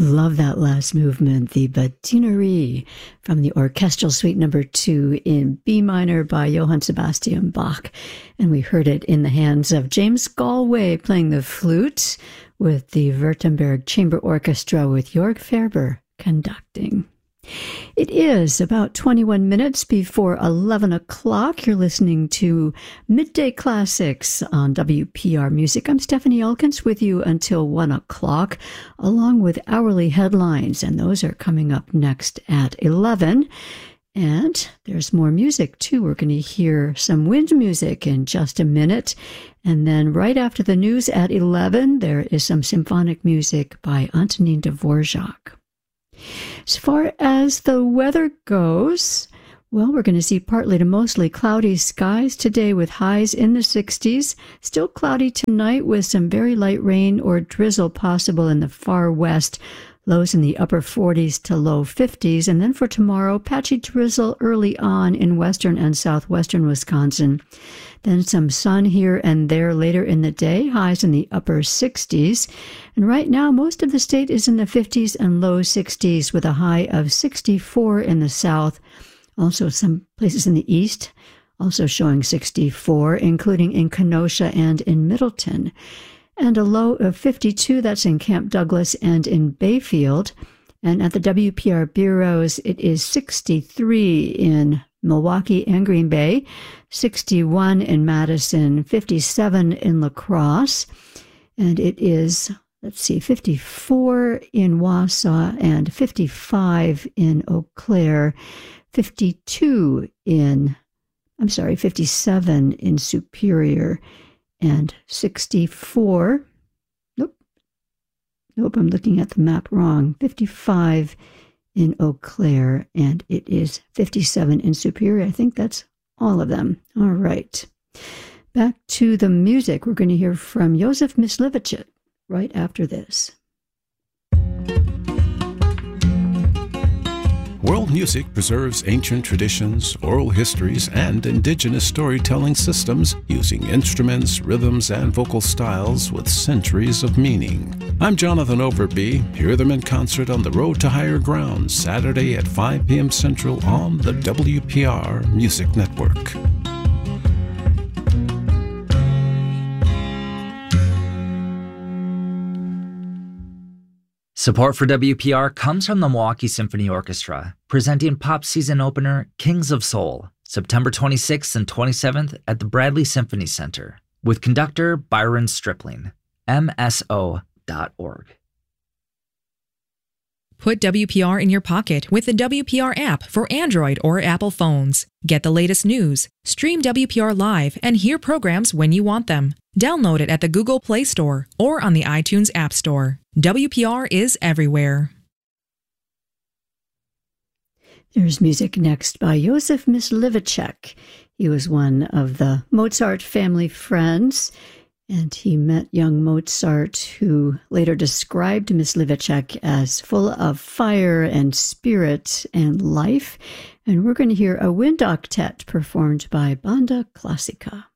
Love that last movement, the Batinerie from the Orchestral Suite Number 2 in B minor by Johann Sebastian Bach. And we heard it in the hands of James Galway playing the flute with the Württemberg Chamber Orchestra with Jörg Ferber conducting. It is about 21 minutes before 11 o'clock. You're listening to Midday Classics on WPR Music. I'm Stephanie Elkins with you until 1 o'clock, along with hourly headlines, and those are coming up next at 11. And there's more music, too. We're going to hear some wind music in just a minute. And then right after the news at 11, there is some symphonic music by Antonin Dvorak. As far as the weather goes, well, we're going to see partly to mostly cloudy skies today with highs in the 60s. Still cloudy tonight with some very light rain or drizzle possible in the far west. Lows in the upper 40s to low 50s. And then for tomorrow, patchy drizzle early on in western and southwestern Wisconsin. Then some sun here and there later in the day, highs in the upper 60s. And right now, most of the state is in the 50s and low 60s with a high of 64 in the south. Also some places in the east also showing 64, including in Kenosha and in Middleton. And a low of 52, that's in Camp Douglas and in Bayfield. And at the WPR bureaus, it is 63 in Milwaukee and Green Bay, 61 in Madison, 57 in La Crosse, and it is, 54 in Wausau and 55 in Eau Claire, 57 in Superior, and 64, nope, I'm looking at the map wrong, 55 in Eau Claire, and it is 57 in Superior. I think that's all of them. All right. Back to the music. We're going to hear from Józef Mysliveček right after this. World music preserves ancient traditions, oral histories, and indigenous storytelling systems using instruments, rhythms, and vocal styles with centuries of meaning. I'm Jonathan Overby. Hear them in concert on the Road to Higher Ground, Saturday at 5 p.m. Central on the WPR Music Network. Support for WPR comes from the Milwaukee Symphony Orchestra, presenting pop season opener Kings of Soul, September 26th and 27th at the Bradley Symphony Center, with conductor Byron Stripling, mso.org. Put WPR in your pocket with the WPR app for Android or Apple phones. Get the latest news, stream WPR live, and hear programs when you want them. Download it at the Google Play Store or on the iTunes App Store. WPR is everywhere. There's music next by Józef Mysliveček. He was one of the Mozart family friends, and he met young Mozart, who later described Mysliveček as full of fire and spirit and life. And we're going to hear a wind octet performed by Banda Classica.